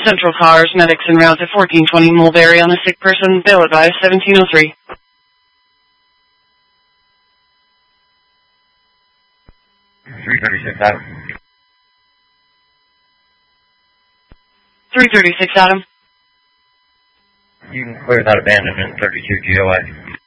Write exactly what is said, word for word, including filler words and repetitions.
Central Cars, medics en route to fourteen twenty Mulberry on a sick person, bail advised seventeen oh three. three thirty-six, Adam. three thirty-six, Adam. You can clear that abandonment, thirty-two G O A.